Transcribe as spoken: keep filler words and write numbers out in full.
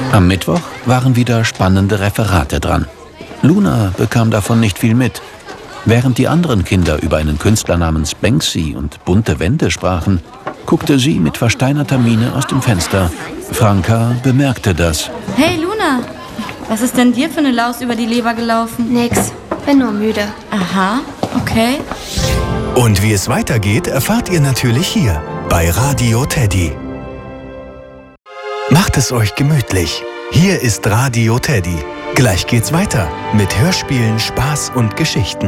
Am Mittwoch waren wieder spannende Referate dran. Luna bekam davon nicht viel mit. Während die anderen Kinder über einen Künstler namens Banksy und bunte Wände sprachen, guckte sie mit versteinerter Miene aus dem Fenster. Franka bemerkte das. Hey Luna, was ist denn dir für eine Laus über die Leber gelaufen? Nix, bin nur müde. Aha, okay. Und wie es weitergeht, erfahrt ihr natürlich hier bei Radio Teddy. Macht es euch gemütlich. Hier ist Radio Teddy. Gleich geht's weiter mit Hörspielen, Spaß und Geschichten.